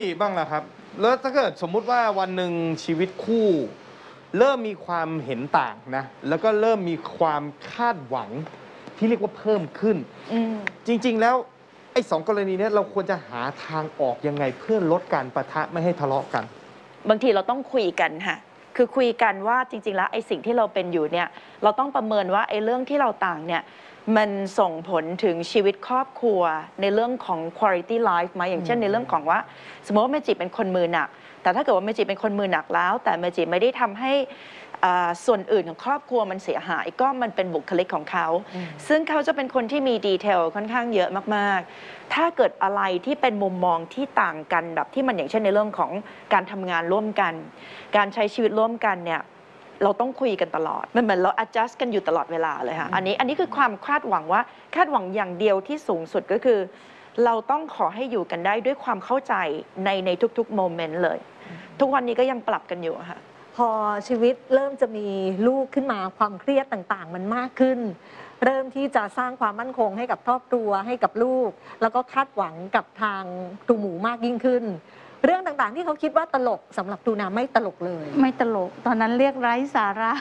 บ้างล่ะครับแล้วถ้าเกิดสมมุติว่าวันหนึ่งชีวิตคู่เริ่มมีความเห็นต่างนะแล้วก็เริ่มมีความคาดหวังที่เรียกว่าเพิ่มขึ้นจริงๆแล้วไอ้2 กรณีนี้เราควรจะหาทางออกยังไงเพื่อลดการปะทะไม่ให้ทะเลาะกันบางทีเราต้องคุยกันค่ะคือคุยกันว่าจริงๆแล้วไอ้สิ่งที่เราเป็นอยู่เนี่ยเราต้องประเมินว่าไอ้เรื่องที่เราต่างเนี่ยมันส่งผลถึงชีวิตครอบครัวในเรื่องของ quality life ไหมอย่างเช่นในเรื่องของว่าสมมติว่าเมจิเป็นคนมือหนักแต่ถ้าเกิดว่าเมจิเป็นคนมือหนักแล้วแต่เมจิไม่ได้ทำให้ส่วนอื่นของครอบครัวมันเสียหายก็มันเป็นบุคลิกของเขาซึ่งเขาจะเป็นคนที่มีดีเทลค่อนข้างเยอะมากๆถ้าเกิดอะไรที่เป็นมุมมองที่ต่างกันแบบที่มันอย่างเช่นในเรื่องของการทำงานร่วมกันการใช้ชีวิตร่วมกันเนี่ยเราต้องคุยกันตลอดมันเหมือนเรา adjust กันอยู่ตลอดเวลาเลยค่ะอันนี้คือความคาดหวังว่าคาดหวังอย่างเดียวที่สูงสุดก็คือเราต้องขอให้อยู่กันได้ด้วยความเข้าใจในทุกๆโมเมนต์เลยทุกวันนี้ก็ยังปรับกันอยู่ค่ะพอชีวิตเริ่มจะมีลูกขึ้นมาความเครียดต่างๆมันมากขึ้นเริ่มที่จะสร้างความมั่นคงให้กับครอบครัวให้กับลูกแล้วก็คาดหวังกับทางตูหมูมากยิ่งขึ้นเรื่องต่างๆที่เขาคิดว่าตลกสำหรับตูนาไม่ตลกเลยไม่ตลกตอนนั้นเรียกไร้สาระ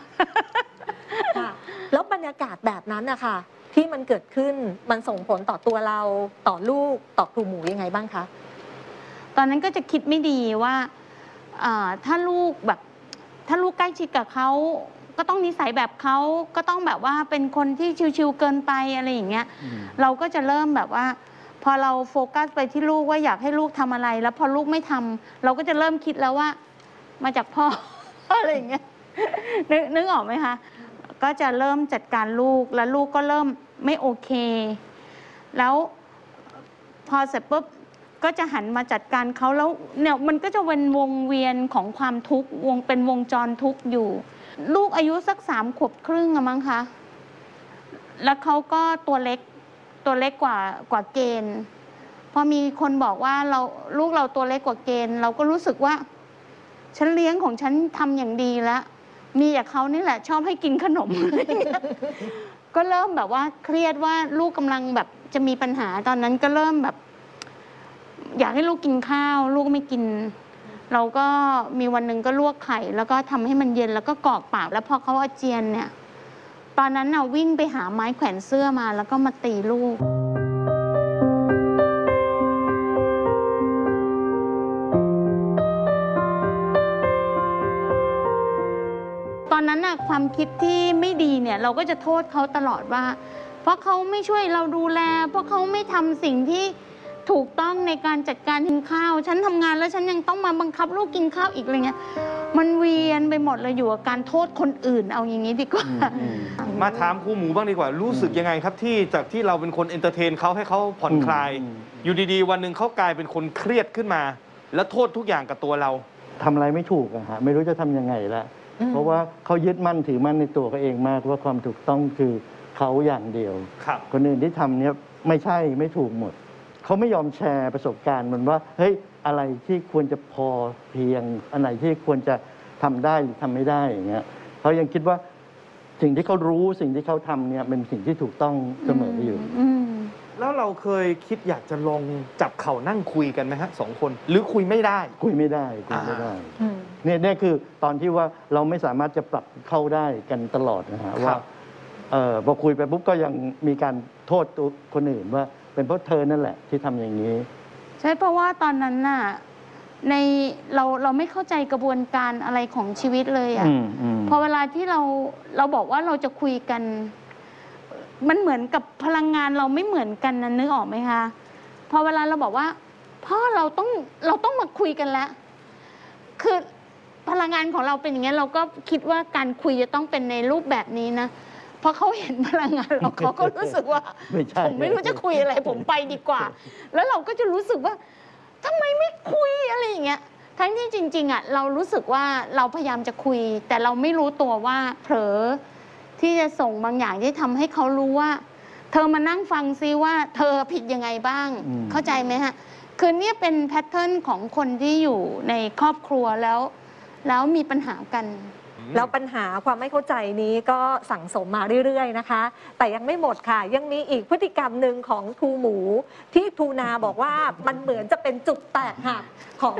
แล้วบรรยากาศแบบนั้นนะคะที่มันเกิดขึ้นมันส่งผลต่อตัวเราต่อลูกต่อตูหมูยังไงบ้างคะตอนนั้นก็จะคิดไม่ดีว่าถ้าลูกใกล้ชิดกับเขาก็ต้องนิสัยแบบเขาก็ต้องแบบว่าเป็นคนที่ชิวๆเกินไปอะไรอย่างเงี้ยเราก็จะเริ่มแบบว่าพอเราโฟกัสไปที่ลูกว่าอยากให้ลูกทำอะไรแล้วพอลูกไม่ทำเราก็จะเริ่มคิดแล้วว่ามาจากพ่อ อะไรอย่างเงี้ยนึกออกไหมคะก็จะเริ่มจัดการลูกแล้วลูกก็เริ่มไม่โอเคแล้วพอเสร็จปุ๊บก็จะหันมาจัดการเขาแล้วเนี่ยมันก็จะเป็นวงเวียนของความทุกข์เป็นวงจรทุกข์อยู่ลูกอายุสัก3 ขวบครึ่งอะมั้งคะแล้วเขาก็ตัวเล็กกว่าเกณฑ์พอมีคนบอกว่าลูกเราตัวเล็กกว่าเกณฑ์เราก็รู้สึกว่าฉันเลี้ยงของฉันทำอย่างดีแล้วมีอย่างเขานี่แหละชอบให้กินขนม ก็เริ่มแบบว่าเครียดว่าลูกกำลังแบบจะมีปัญหาตอนนั้นก็เริ่มแบบอยากให้ลูกกินข้าวลูกไม่กินเราก็มีวันหนึ่งก็ลวกไข่แล้วก็ทำให้มันเย็นแล้วก็กรอกปากแล้วพอเขาอาเจียนเนี่ยตอนนั้นน่ะวิ่งไปหาไม้แขวนเสื้อมาแล้วก็มาตีลูกตอนนั้นน่ะความคิดที่ไม่ดีเนี่ยเราก็จะโทษเขาตลอดว่าเพราะเขาไม่ช่วยเราดูแลเพราะเขาไม่ทำสิ่งที่ถูกต้องในการจัดการกินข้าวฉันทำงานแล้วฉันยังต้องมาบังคับลูกกินข้าวอีกอะไรเงี้ยมันเวียนไปหมดเลยอยู่กับการโทษคนอื่นเอาอย่างนี้ดีกว่ามาถามครูหมูบ้างดีกว่ารู้สึกยังไงครับที่จากที่เราเป็นคนเอนเตอร์เทนเขาให้เขาผ่อนคลายอยู่ดีๆวันหนึ่งเขากลายเป็นคนเครียดขึ้นมาแล้วโทษทุกอย่างกับตัวเราทำอะไรไม่ถูกอะฮะไม่รู้จะทำยังไงละเพราะว่าเขายึดมั่นถือมั่นในตัวเขาเองมากว่าความถูกต้องคือเขาอย่างเดียวคนอื่นที่ทำเนี้ยไม่ใช่ไม่ถูกหมดเขาไม่ยอมแชร์ประสบการณ์มันว่าเฮ้ยอะไรที่ควรจะพอเพียงอันไหนที่ควรจะทำได้หรือทำไม่ได้อย่างเงี้ยเขายังคิดว่าสิ่งที่เขารู้สิ่งที่เขาทำเนี่ยเป็นสิ่งที่ถูกต้องเสมออยู่แล้วเราเคยคิดอยากจะลองจับเข่านั่งคุยกันไหมฮะ2 คนหรือคุยไม่ได้เนี่ยคือตอนที่ว่าเราไม่สามารถจะปรับเข้าได้กันตลอดนะฮะว่าพอคุยไปปุ๊บก็ยังมีการโทษตัวคนอื่นว่าเป็นเพราะเธอนั่นแหละที่ทำอย่างนี้ใช่เพราะว่าตอนนั้นน่ะในเราไม่เข้าใจกระบวนการอะไรของชีวิตเลยอ่ะพอเวลาที่เราบอกว่าเราจะคุยกันมันเหมือนกับพลังงานเราไม่เหมือนกันนะนึกออกไหมคะพอเวลาเราบอกว่าพ่อเราต้องมาคุยกันแล้วคือพลังงานของเราเป็นอย่างนี้เราก็คิดว่าการคุยจะต้องเป็นในรูปแบบนี้นะพอเขาเห็นพลังงานเราเขาก็รู้สึกว่าผมไม่รู้จะคุยอะไรผมไปดีกว่าแล้วเราก็จะรู้สึกว่าทำไมไม่คุยอะไรอย่างเงี้ยทั้งที่จริงๆอ่ะเรารู้สึกว่าเราพยายามจะคุยแต่เราไม่รู้ตัวว่าเผลอที่จะส่งบางอย่างที่ทำให้เขารู้ว่าเธอมานั่งฟังซิว่าเธอผิดยังไงบ้างเข้าใจไหมฮะคือเนี่ยเป็นแพทเทิร์นของคนที่อยู่ในครอบครัวแล้วมีปัญหากันแล้วปัญหาความไม่เข้าใจนี้ก็สั่งสมมาเรื่อยๆนะคะ แต่ยังไม่หมดค่ะ ยังมีอีกพฤติกรรมหนึ่งของครูหมูที่ทูนาบอกว่ามันเหมือนจะเป็นจุดแตกหักของ